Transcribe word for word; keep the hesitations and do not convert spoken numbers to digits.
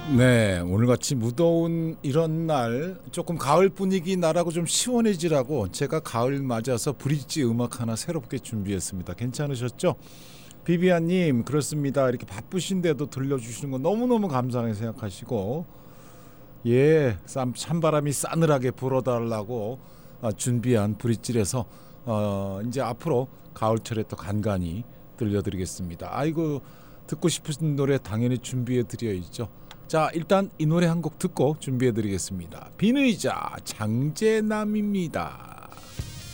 네, 오늘같이 무더운 이런 날 조금 가을 분위기 나라고 좀 시원해지라고 제가 가을 맞아서 브릿지 음악 하나 새롭게 준비했습니다. 괜찮으셨죠? 비비안님, 그렇습니다. 이렇게 바쁘신데도 들려주시는 거 너무너무 감사하게 생각하시고, 예, 쌈 찬바람이 싸늘하게 불어달라고 아, 준비한 브릿지에서 어, 이제 앞으로 가을철에 또 간간히 들려드리겠습니다. 아이고, 듣고 싶으신 노래 당연히 준비해드려야죠. 자, 일단 이 노래 한 곡 듣고 준비해드리겠습니다. 비느이자 장재남입니다.